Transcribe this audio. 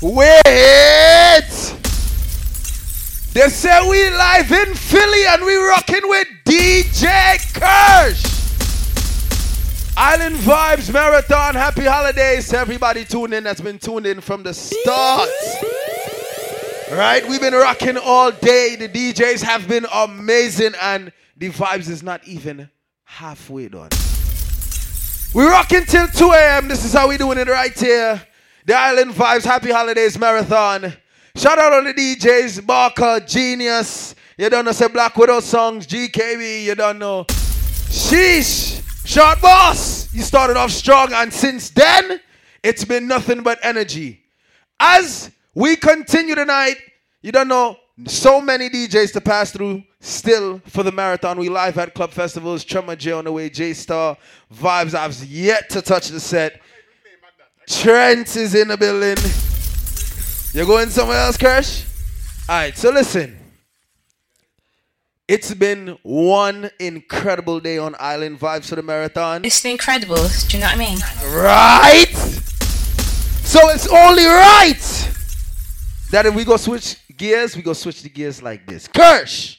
Wait! They say we live in Philly and we rocking with DJ Kirsch. Island Vibes Marathon. Happy holidays to everybody tuned in that's been tuned in from the start. Right? We've been rocking all day. The DJs have been amazing and the vibes is not even halfway done. We're rocking till 2 a.m. This is how we doing it right here. The Island Vibes Happy Holidays Marathon. Shout out on the DJs, Barker, Genius. You don't know, say Black Widow songs, GKB, you don't know. Sheesh, Short Boss. You started off strong and since then, it's been nothing but energy. As we continue tonight, you don't know, so many DJs to pass through still for the marathon. We live at club festivals, Trummer J on the way, J-Star, Vibes. I've yet to touch the set. Trent is in the building. You going somewhere else, Kirsch? Alright, so listen. It's been one incredible day on Island Vibes for the marathon. It's incredible, do you know what I mean? Right? So it's only right that if we go switch gears, we go switch the gears like this. Kirsch!